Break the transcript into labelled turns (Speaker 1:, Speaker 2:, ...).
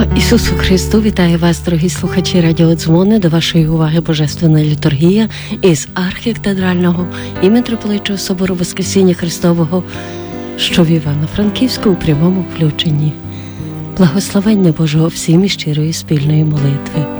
Speaker 1: Ісусу Христу, вітаю вас, дорогі слухачі радіодзвони. До вашої уваги Божественна літургія із архікатедрального і митрополитчого собору Воскресіння Христового, що в Івано-Франківську у прямому включенні. Благословення Божого всім і щирої спільної молитви.